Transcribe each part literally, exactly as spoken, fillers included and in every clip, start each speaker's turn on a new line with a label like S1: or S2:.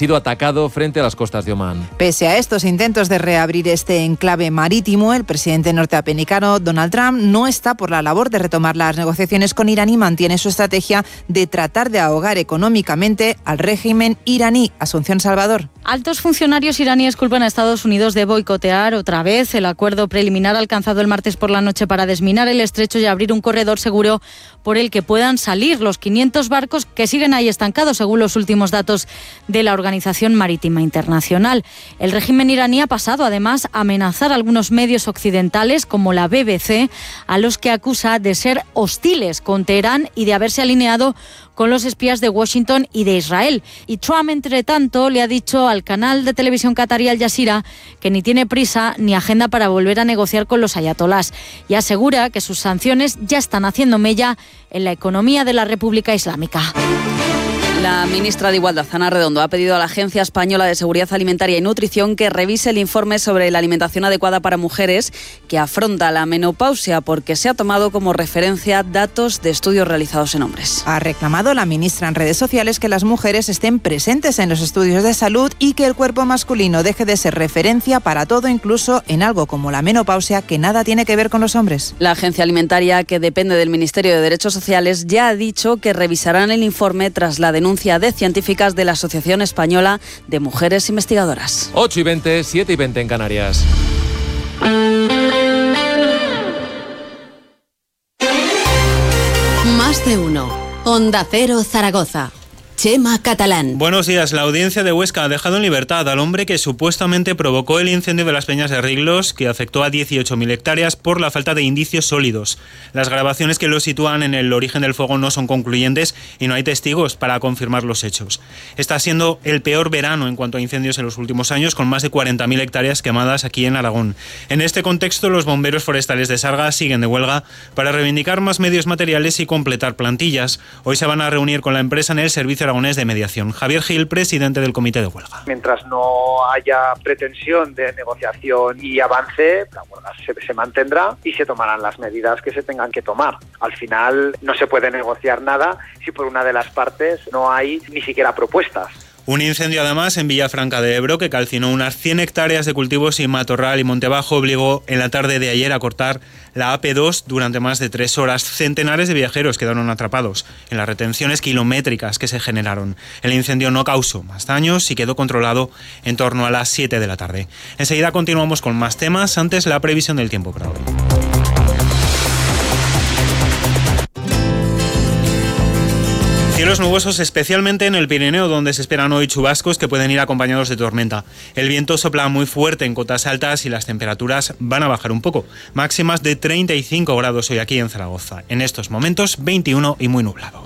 S1: sido atacado frente a las costas de Omán.
S2: Pese a estos intentos de reabrir este enclave marítimo, el presidente norteamericano Donald Trump no está por la labor de retomar las negociaciones con Irán y mantiene su estrategia de tratar de ahogar económicamente al régimen iraní. Asunción Salvador.
S3: Altos funcionarios iraníes culpan a Estados Unidos de boicotear otra vez el acuerdo preliminar alcanzado el martes por la noche para desminar el estrecho y abrir un corredor seguro por el que puedan salir los quinientos barcos que siguen ahí estancados, según los últimos datos de la Organización Marítima Internacional. El régimen iraní ha pasado, además, a amenazar a algunos medios occidentales, como la B B C, a los que acusa de ser hostiles con Teherán y de haberse alineado con los espías de Washington y de Israel. Y Trump, entre tanto, le ha dicho al canal de televisión catarí Al Jazeera que ni tiene prisa ni agenda para volver a negociar con los ayatolás y asegura que sus sanciones ya están haciendo mella en la economía de la República Islámica.
S4: La ministra de Igualdad, Ana Redondo, ha pedido a la Agencia Española de Seguridad Alimentaria y Nutrición que revise el informe sobre la alimentación adecuada para mujeres que afronta la menopausia, porque se ha tomado como referencia datos de estudios realizados en hombres.
S2: Ha reclamado la ministra en redes sociales que las mujeres estén presentes en los estudios de salud y que el cuerpo masculino deje de ser referencia para todo, incluso en algo como la menopausia, que nada tiene que ver con los hombres.
S4: La Agencia Alimentaria, que depende del Ministerio de Derechos Sociales, ya ha dicho que revisarán el informe tras la denuncia de científicas de la Asociación Española de Mujeres Investigadoras.
S1: ocho y veinte, siete y veinte en Canarias.
S5: Más de uno. Onda Cero Zaragoza. Chema Catalán.
S6: Buenos días. La audiencia de Huesca ha dejado en libertad al hombre que supuestamente provocó el incendio de las Peñas de Riglos, que afectó a dieciocho mil hectáreas por la falta de indicios sólidos. Las grabaciones que lo sitúan en el origen del fuego no son concluyentes y no hay testigos para confirmar los hechos. Está siendo el peor verano en cuanto a incendios en los últimos años, con más de cuarenta mil hectáreas quemadas aquí en Aragón. En este contexto, los bomberos forestales de Sarga siguen de huelga para reivindicar más medios materiales y completar plantillas. Hoy se van a reunir con la empresa en el Servicio Aragonés de Mediación. Javier Gil, presidente del Comité de Huelga.
S7: Mientras no haya pretensión de negociación y avance, la huelga se, se mantendrá y se tomarán las medidas que se tengan que tomar. Al final no se puede negociar nada si por una de las partes no hay ni siquiera propuestas.
S6: Un incendio además en Villafranca de Ebro que calcinó unas cien hectáreas de cultivos y matorral y Montebajo obligó en la tarde de ayer a cortar la A P dos durante más de tres horas. Centenares de viajeros quedaron atrapados en las retenciones kilométricas que se generaron. El incendio no causó más daños y quedó controlado en torno a las siete de la tarde. Enseguida continuamos con más temas, antes la previsión del tiempo para hoy. Cielos nubosos especialmente en el Pirineo, donde se esperan hoy chubascos que pueden ir acompañados de tormenta. El viento sopla muy fuerte en cotas altas y las temperaturas van a bajar un poco. Máximas de treinta y cinco grados hoy aquí en Zaragoza. En estos momentos veintiuno y muy nublado.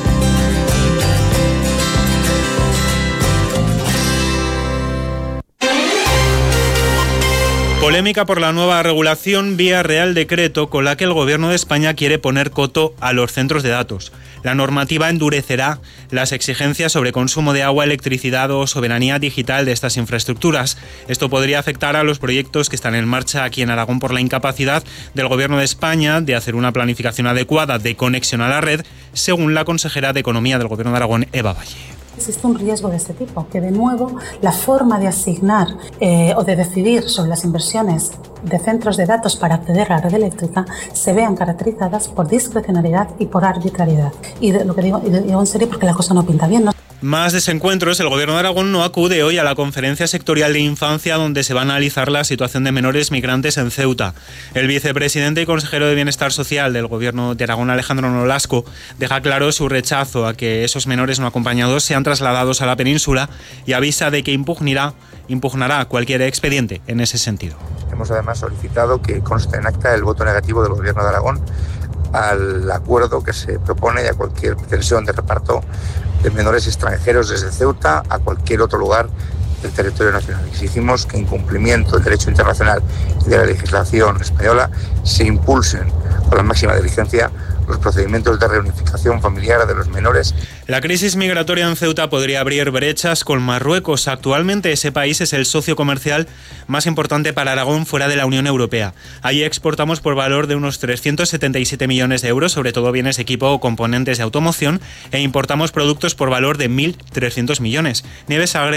S6: Polémica por la nueva regulación vía Real Decreto con la que el Gobierno de España quiere poner coto a los centros de datos. La normativa endurecerá las exigencias sobre consumo de agua, electricidad o soberanía digital de estas infraestructuras. Esto podría afectar a los proyectos que están en marcha aquí en Aragón por la incapacidad del Gobierno de España de hacer una planificación adecuada de conexión a la red, según la consejera de Economía del Gobierno de Aragón, Eva Valle.
S8: Existe un riesgo de este tipo, que de nuevo la forma de asignar eh, o de decidir sobre las inversiones de centros de datos para acceder a la red eléctrica se vean caracterizadas por discrecionalidad y por arbitrariedad. Y de, lo que digo, y de, digo en serio porque la cosa no pinta bien, ¿no?
S6: Más desencuentros. El Gobierno de Aragón no acude hoy a la conferencia sectorial de infancia donde se va a analizar la situación de menores migrantes en Ceuta. El vicepresidente y consejero de Bienestar Social del Gobierno de Aragón, Alejandro Nolasco, deja claro su rechazo a que esos menores no acompañados sean trasladados a la península y avisa de que impugnará, impugnará cualquier expediente en ese sentido.
S9: Hemos además solicitado que conste en acta el voto negativo del Gobierno de Aragón al acuerdo que se propone y a cualquier pretensión de reparto de menores extranjeros desde Ceuta a cualquier otro lugar del territorio nacional. Exigimos que en cumplimiento del derecho internacional y de la legislación española se impulsen con la máxima diligencia los procedimientos de reunificación familiar de los menores.
S6: La crisis migratoria en Ceuta podría abrir brechas con Marruecos. Actualmente ese país es el socio comercial más importante para Aragón fuera de la Unión Europea. Allí exportamos por valor de unos trescientos setenta y siete millones de euros, sobre todo bienes, equipo o componentes de automoción, e importamos productos por valor de mil trescientos millones. Nieves Agre